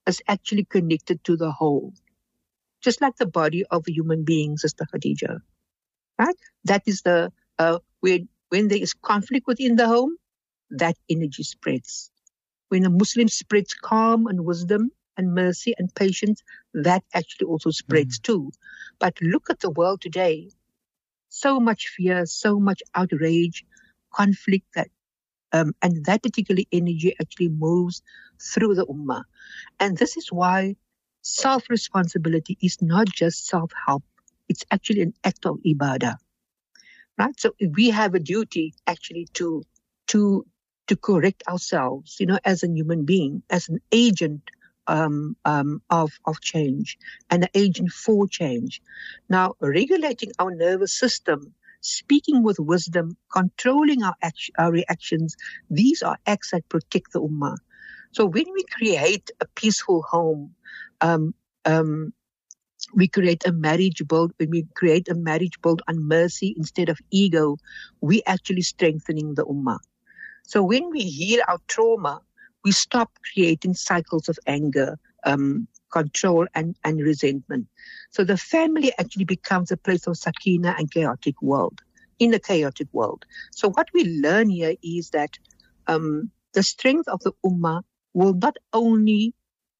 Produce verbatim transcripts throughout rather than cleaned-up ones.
is actually connected to the whole. Just like the body of a human being, Sister Khadija. Right? That is the, uh, when, when there is conflict within the home, that energy spreads. When a Muslim spreads calm and wisdom and mercy and patience, that actually also spreads mm. too. But look at the world today. So much fear, so much outrage, conflict, that um, and that particular energy actually moves through the ummah. And this is why self-responsibility is not just self-help. It's actually an act of ibadah. Right? So we have a duty actually to to to correct ourselves, you know, as a human being, as an agent um, um, of of change, and an agent for change. Now, regulating our nervous system, speaking with wisdom, controlling our action, our reactions, these are acts that protect the ummah. So when we create a peaceful home, um, um, we create a marriage built, when we create a marriage built on mercy instead of ego, we actually strengthening the ummah. So when we heal our trauma, we stop creating cycles of anger, um, control, and, and resentment. So the family actually becomes a place of sakina and chaotic world, in a chaotic world. So what we learn here is that um, the strength of the ummah will not only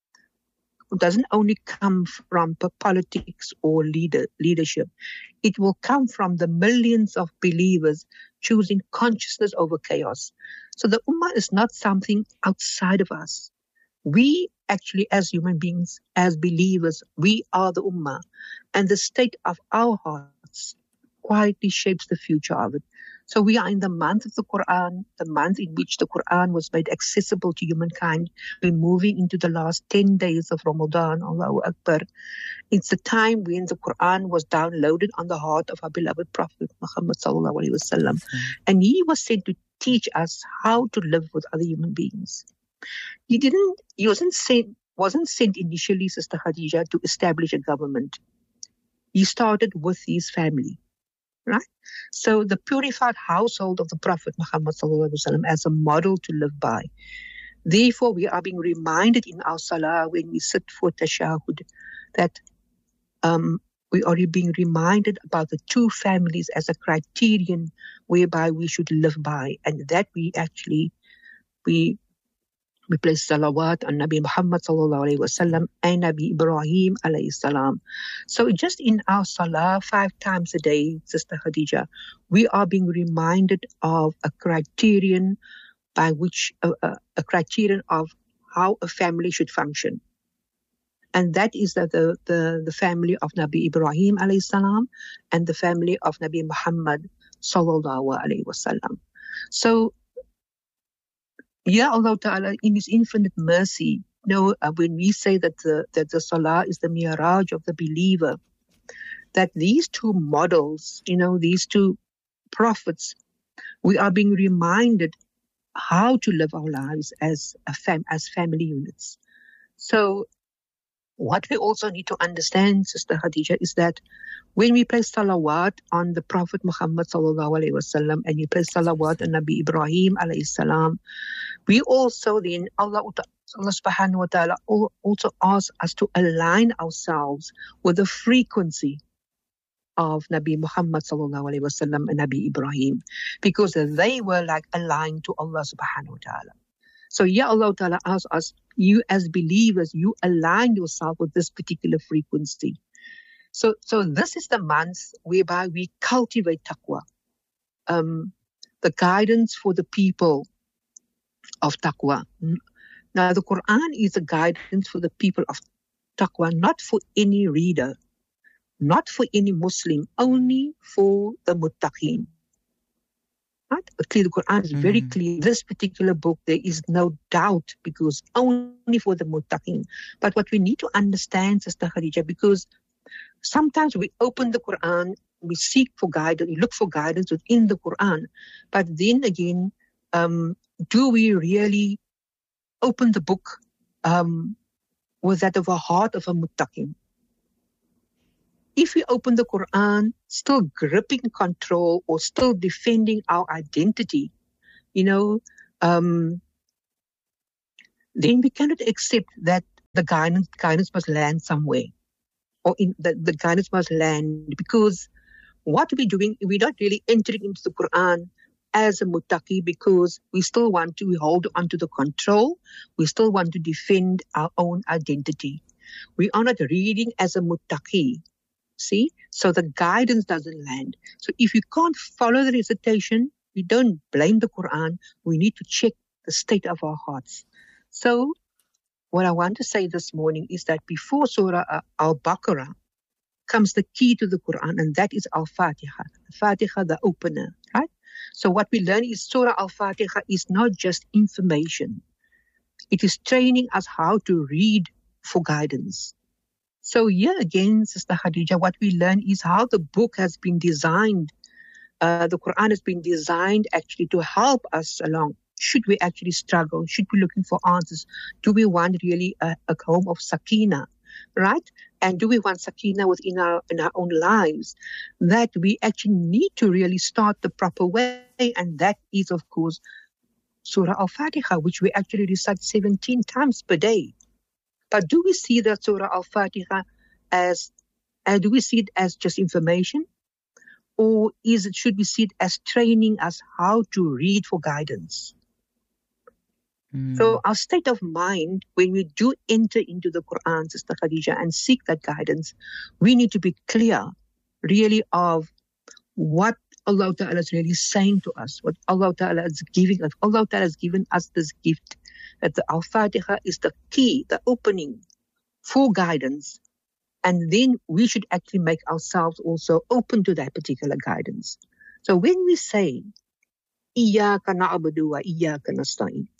doesn't only come from politics or leader, leadership. It will come from the millions of believers choosing consciousness over chaos. So the ummah is not something outside of us. We actually, as human beings, as believers, we are the ummah. And the state of our hearts quietly shapes the future of it. So we are in the month of the Quran, the month in which the Quran was made accessible to humankind. We're moving into the last ten days of Ramadan, Allahu Akbar. It's the time when the Quran was downloaded on the heart of our beloved Prophet Muhammad sallallahu alaihi wasallam. Mm-hmm. And he was sent to teach us how to live with other human beings. He didn't, he wasn't sent, wasn't sent initially, Sister Khadija, to establish a government. He started with his family. Right? So the purified household of the Prophet Muhammad sallallahu alaihi wasallam as a model to live by. Therefore, we are being reminded in our salah when we sit for tashahud that um, we are being reminded about the two families as a criterion whereby we should live by, and that we actually we we place salawat on Nabi Muhammad sallallahu alaihi wasallam and Nabi Ibrahim alayhi salam. So just in our salah five times a day, Sister Khadija, we are being reminded of a criterion by which uh, uh, a criterion of how a family should function, and that is that the the the family of Nabi Ibrahim alayhi salam and the family of Nabi Muhammad sallallahu alaihi wasallam. So. Ya Allah Ta'ala, in His infinite mercy, you know, uh, when we say that the, that the Salah is the miraj of the believer, that these two models, you know, these two prophets, we are being reminded how to live our lives as a fam- as family units. So what we also need to understand, Sister Khadija, is that when we place salawat on the Prophet Muhammad sallallahu alaihi wasallam and you place salawat on Nabi Ibrahim alayhi salam, we also then, Allah, Allah subhanahu wa ta'ala also asks us to align ourselves with the frequency of Nabi Muhammad sallallahu alaihi wasallam and Nabi Ibrahim, because they were like aligned to Allah subhanahu wa ta'ala. So, Ya Allah Ta'ala asks us, you as believers, you align yourself with this particular frequency. So, so this is the month whereby we cultivate taqwa, um, the guidance for the people of taqwa. Now, the Quran is a guidance for the people of taqwa, not for any reader, not for any Muslim, only for the muttaqeen. Right? The Quran is very mm. clear. This particular book, there is no doubt, because only for the muttaqin. But what we need to understand, Sister Khadija, because sometimes we open the Quran, we seek for guidance, we look for guidance within the Quran. But then again, um, do we really open the book um, with that of a heart of a muttaqin? If we open the Quran still gripping control or still defending our identity, you know, um, then we cannot accept that the guidance, guidance must land somewhere. Or in the, the guidance must land, because what we're doing, we're not really entering into the Quran as a muttaqi because we still want to hold on to the control. We still want to defend our own identity. We are not reading as a muttaqi. See? So the guidance doesn't land. So if you can't follow the recitation, we don't blame the Quran. We need to check the state of our hearts. So what I want to say this morning is that before Surah Al-Baqarah comes the key to the Quran, and that is Al-Fatiha. Fatiha, the opener, right? So what we learn is Surah Al-Fatiha is not just information. It is training us how to read for guidance. So here again, Sister Khadija, what we learn is how the book has been designed. Uh, the Quran has been designed actually to help us along. Should we actually struggle? Should we be looking for answers? Do we want really a, a home of sakina, right? And do we want sakina within our, in our own lives? That we actually need to really start the proper way. And that is, of course, Surah Al-Fatiha, which we actually recite seventeen times per day. But do we see that Surah Al-Fatiha as, uh, do we see it as just information? Or is it, should we see it as training us how to read for guidance? Mm. So our state of mind, when we do enter into the Quran, Sister Khadija, and seek that guidance, we need to be clear really of what Allah Ta'ala is really saying to us, what Allah Ta'ala is giving us. Allah Ta'ala has given us this gift, that the Al-Fatiha is the key, the opening for guidance. And then we should actually make ourselves also open to that particular guidance. So when we say, Iyaka na'budu wa iyaka nasta'in,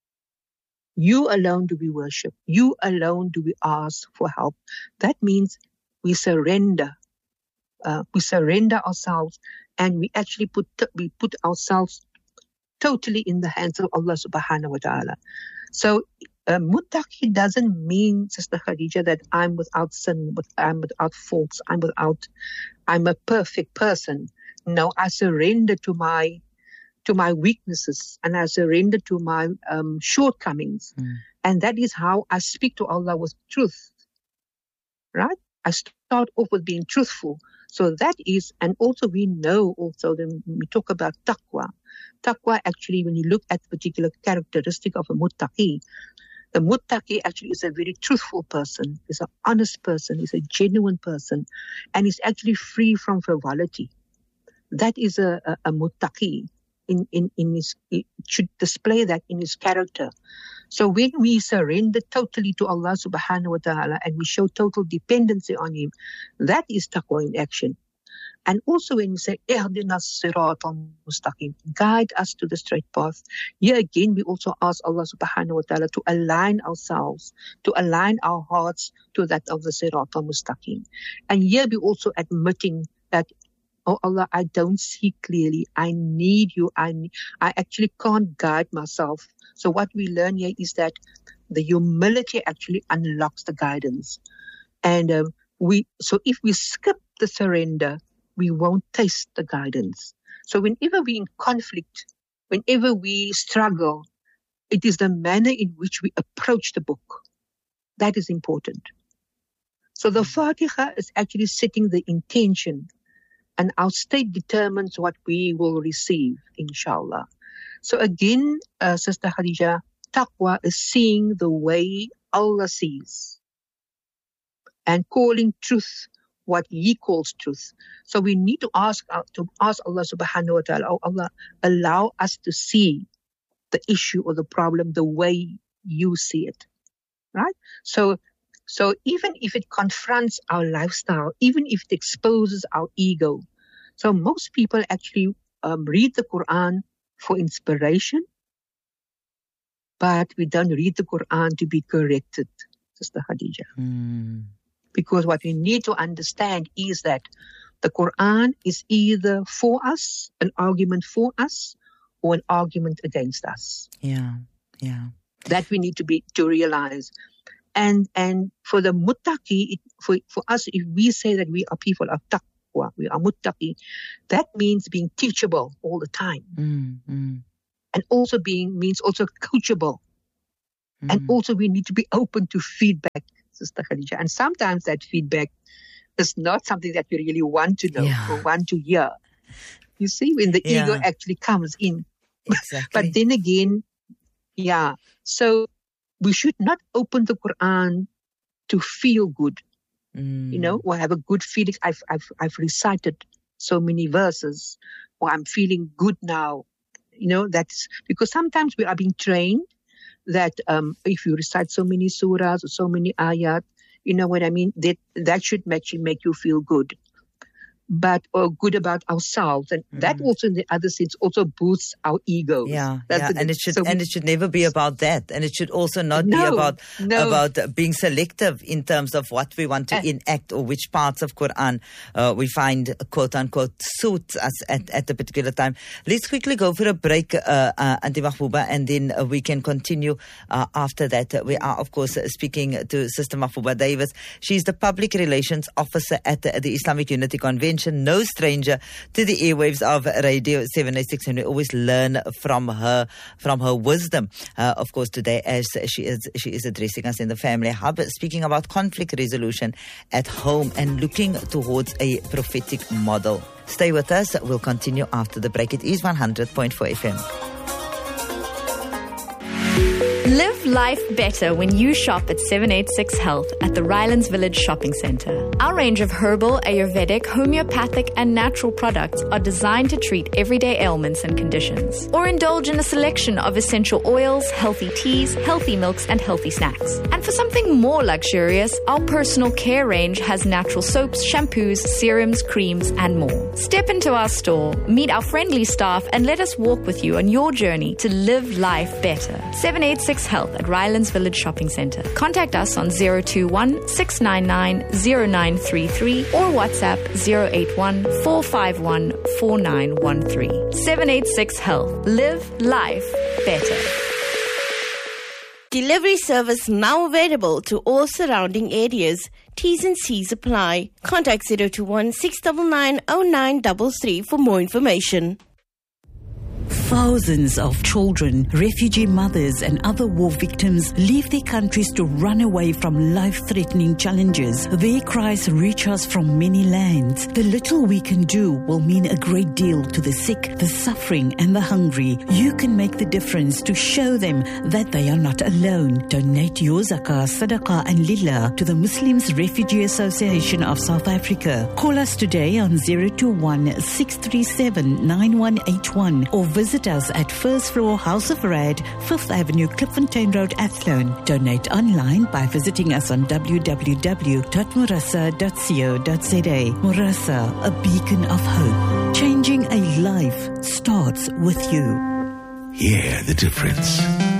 you alone do we worship, you alone do we ask for help, that means we surrender. Uh, we surrender ourselves, and we actually put we put ourselves totally in the hands of Allah subhanahu wa ta'ala. So uh, muttaqi doesn't mean, Sister Khadija, that I'm without sin, but I'm without faults, I'm without, I'm a perfect person. No, I surrender to my to my weaknesses, and I surrender to my um, shortcomings. Mm. And that is how I speak to Allah with truth. Right? I start off with being truthful. So that is, and also we know also that when we talk about taqwa, taqwa actually, when you look at the particular characteristic of a muttaqi, the muttaqi actually is a very truthful person, is an honest person, is a genuine person, and is actually free from frivolity. That is a, a, a muttaqi. In, in, in his, it should display that in his character. So when we surrender totally to Allah subhanahu wa ta'ala and we show total dependency on Him, that is taqwa in action. And also when we say, Ihdina siratal mustaqim, guide us to the straight path. Here again, we also ask Allah subhanahu wa ta'ala to align ourselves, to align our hearts to that of the siratal mustaqim. And here we also admitting that, oh Allah, I don't see clearly. I need you. I need, I actually can't guide myself. So what we learn here is that the humility actually unlocks the guidance. And uh, we, so if we skip the surrender, we won't taste the guidance. So whenever we're in conflict, whenever we struggle, it is the manner in which we approach the book. That is important. So the Fatiha is actually setting the intention, and our state determines what we will receive, inshallah. So again, uh, Sister Khadija, taqwa is seeing the way Allah sees and calling truth what He calls truth. So we need to ask uh, to ask Allah subhanahu wa ta'ala, oh Allah, allow us to see the issue or the problem the way You see it, right? So So even if it confronts our lifestyle, even if it exposes our ego, so most people actually um, read the Quran for inspiration, but we don't read the Quran to be corrected, Sister Khadija. Mm. Because what we need to understand is that the Quran is either for us, an argument for us, or an argument against us. Yeah, yeah. That we need to be to realize. And and for the muttaqi, it, for for us, if we say that we are people of taqwa, we are muttaqi, that means being teachable all the time, mm, mm. and also being means also coachable. Mm. And also we need to be open to feedback, Sister Khadija. And sometimes that feedback is not something that we really want to know yeah. or want to hear. You see, when the yeah. ego actually comes in. Exactly. But then again, yeah. So we should not open the Quran to feel good, mm. you know, or have a good feeling. I've, I've, I've recited so many verses, or I'm feeling good now. You know, that's because sometimes we are being trained that um, if you recite so many surahs or so many ayat, you know what I mean, that that should actually make you feel good. But or good about ourselves, and mm. that also, in the other sense, also boosts our egos. Yeah, yeah. and it should so and it should never be about that, and it should also not no, be about no. about being selective in terms of what we want to uh, enact or which parts of Quran uh, we find quote unquote suits us at at a particular time. Let's quickly go for a break, uh, uh, Auntie Mahbouba, and then uh, we can continue uh, after that. We are, of course, speaking to Sister Mahbouba Davis. She's the Public Relations Officer at the, the Islamic Unity Convention. No stranger to the airwaves of Radio seven eighty-six, and we always learn from her from her wisdom. Uh, of course, today as she is she is addressing us in the Family Hub, speaking about conflict resolution at home and looking towards a prophetic model. Stay with us. We'll continue after the break. It is one hundred point four F M. Live life better when you shop at seven eighty-six Health at the Rylands Village Shopping Centre. Our range of herbal, Ayurvedic, homeopathic and natural products are designed to treat everyday ailments and conditions. Or indulge in a selection of essential oils, healthy teas, healthy milks and healthy snacks. And for something more luxurious, our personal care range has natural soaps, shampoos, serums, creams and more. Step into our store, meet our friendly staff and let us walk with you on your journey to live life better. seven eighty-six Health at Rylands Village Shopping Centre. Contact us on zero two one, six nine nine, zero nine three three or WhatsApp zero eight one, four five one, four nine one three. seven eighty-six Health. Live life better. Delivery service now available to all surrounding areas. T's and C's apply. Contact zero two one, six nine nine, zero nine three three for more information. Thousands of children, refugee mothers and other war victims leave their countries to run away from life-threatening challenges. Their cries reach us from many lands. The little we can do will mean a great deal to the sick, the suffering and the hungry. You can make the difference to show them that they are not alone. Donate your zakah, sadaqah and lillah to the Muslims Refugee Association of South Africa. Call us today on zero two one, six three seven, nine one eight one or visit us at first floor House of Rad, fifth Avenue, Klipfontein Road, Athlone. Donate online by visiting us on w w w dot murasa dot co dot za. Murasa, a beacon of hope. Changing a life starts with you. Hear the difference.